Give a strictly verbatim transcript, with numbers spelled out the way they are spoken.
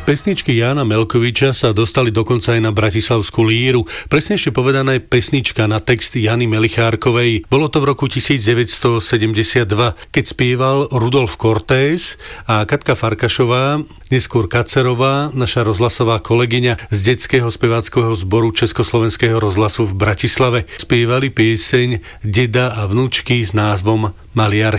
Pesničky Jána Melkoviča sa dostali dokonca aj na bratislavskú líru. Presnejšie povedané pesnička na text Jany Melichárkovej. Bolo to v roku devätnásťsedemdesiatdva, keď spieval Rudolf Cortés a Katka Farkašová, neskôr Kacerová, naša rozhlasová kolegyňa z detského speváckeho zboru Československého rozhlasu v Bratislave. Spievali pieseň Deda a vnúčky s názvom Maliarky.